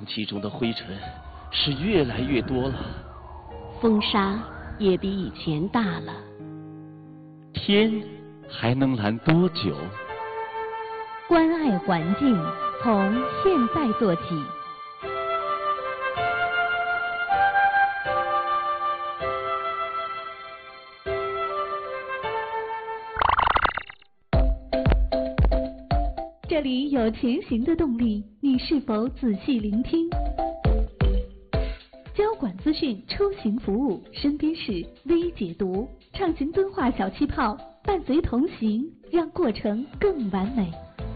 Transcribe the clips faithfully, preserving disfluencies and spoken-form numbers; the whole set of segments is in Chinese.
气中的灰尘是越来越多了， 风沙也比以前大了。 天还能蓝多久？ 关爱环境，从现在做起。这里有前行的动力，你是否仔细聆听？交管资讯，出行服务，身边事微解读，畅行敦化小气泡，伴随同行，让过程更完美。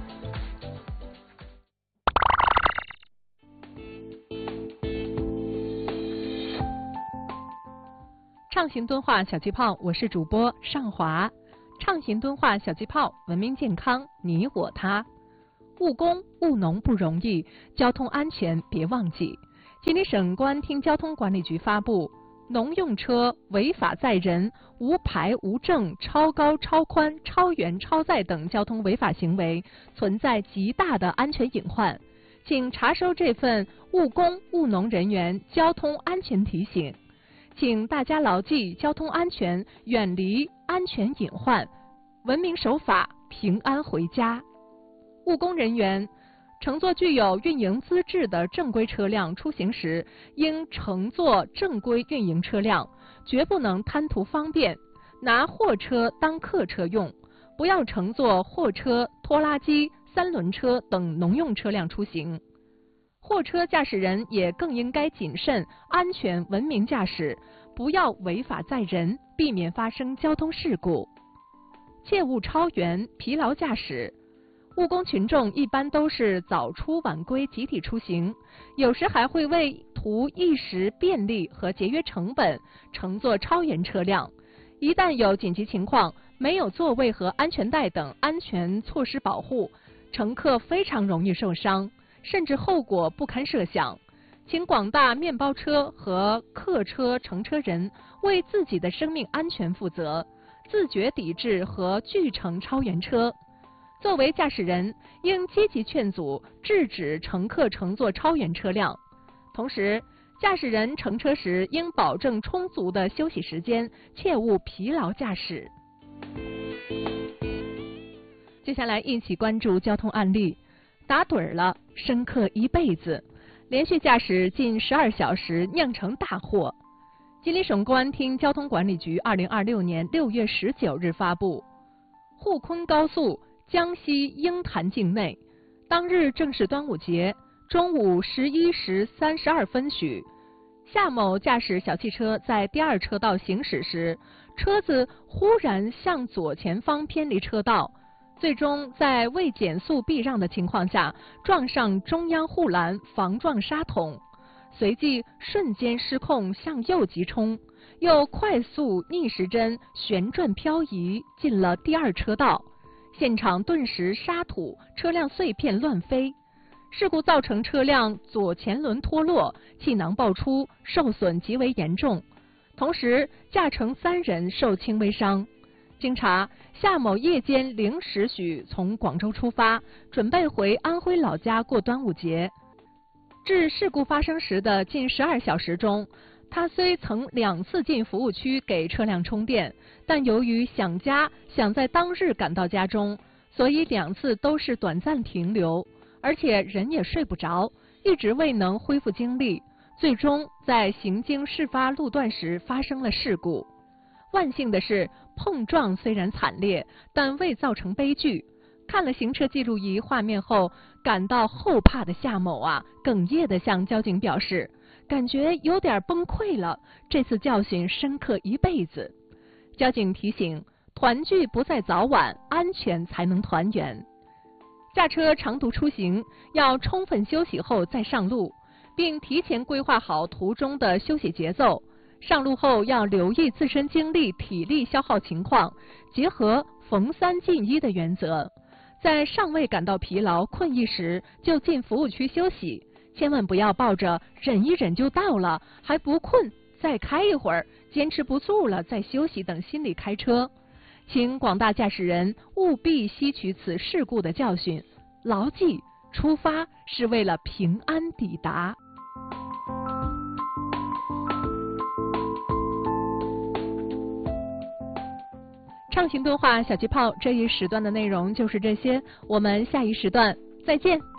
畅行敦化小气泡，我是主播尚华。畅行敦化小气泡，文明健康，你我他。务工务农不容易，交通安全别忘记。吉林省公安厅交通管理局发布，农用车违法载人、无牌无证、超高超宽、超员超载等交通违法行为存在极大的安全隐患，请查收这份务工务农人员交通安全提醒。请大家牢记交通安全，远离安全隐患，文明守法，平安回家。务工人员乘坐具有运营资质的正规车辆出行时，应乘坐正规运营车辆，绝不能贪图方便，拿货车当客车用，不要乘坐货车、拖拉机、三轮车等农用车辆出行。货车驾驶人也更应该谨慎、安全、文明驾驶，不要违法载人，避免发生交通事故。切勿超员、疲劳驾驶。务工群众一般都是早出晚归集体出行，有时还会为图一时便利和节约成本乘坐超员车辆。一旦有紧急情况，没有座位和安全带等安全措施保护，乘客非常容易受伤，甚至后果不堪设想。请广大面包车和客车乘车人为自己的生命安全负责，自觉抵制和拒乘超员车。作为驾驶人，应积极劝阻、制止乘客乘坐超员车辆。同时，驾驶人乘车时应保证充足的休息时间，切勿疲劳驾驶。接下来一起关注交通案例：打盹儿了，深刻一辈子。连续驾驶近十二小时酿成大祸。吉林省公安厅交通管理局二零二六年六月十九日发布，沪昆高速江西鹰潭境内，当日正是端午节，中午十一时三十二分许，夏某驾驶小汽车在第二车道行驶时，车子忽然向左前方偏离车道，最终在未减速避让的情况下撞上中央护栏防撞沙桶，随即瞬间失控向右急冲，又快速逆时针旋转漂移进了第二车道，现场顿时沙土、车辆碎片乱飞。事故造成车辆左前轮脱落，气囊爆出，受损极为严重，同时驾乘三人受轻微伤。经查，夏某夜间零时许从广州出发，准备回安徽老家过端午节。至事故发生时的近十二小时中，他虽曾两次进服务区给车辆充电，但由于想家，想在当日赶到家中，所以两次都是短暂停留，而且人也睡不着，一直未能恢复精力，最终在行经事发路段时发生了事故。万幸的是，碰撞虽然惨烈，但未造成悲剧。看了行车记录仪画面后，感到后怕的夏某啊，哽咽地向交警表示，感觉有点崩溃了，这次教训深刻一辈子。交警提醒，团聚不在早晚，安全才能团圆。驾车长途出行要充分休息后再上路，并提前规划好途中的休息节奏。上路后要留意自身精力、体力消耗情况，结合逢三进一的原则，在尚未感到疲劳、困意时就进服务区休息，千万不要抱着忍一忍就到了，还不困，再开一会儿，坚持不住了再休息等心理开车。请广大驾驶人务必吸取此事故的教训，牢记出发是为了平安抵达。 畅行对话小气泡这一时段的内容就是这些，我们下一时段再见。